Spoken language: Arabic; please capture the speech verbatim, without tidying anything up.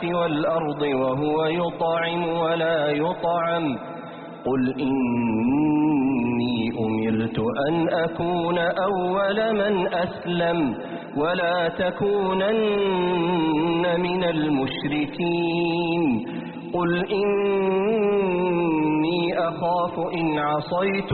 السماوات والأرض وهو يطعم ولا يطعم قل إني أمرت أن أكون أول من أسلم ولا تكونن من المشركين قل إني أخاف إن عصيت